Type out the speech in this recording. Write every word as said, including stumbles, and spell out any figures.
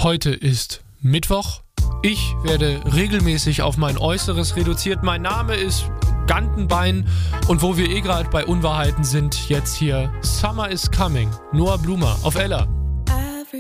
Heute ist Mittwoch. Ich werde regelmäßig auf mein Äußeres reduziert. Mein Name ist Gantenbein und wo wir eh gerade bei Unwahrheiten sind, jetzt hier Summer is Coming. Noah Blumer auf Ella.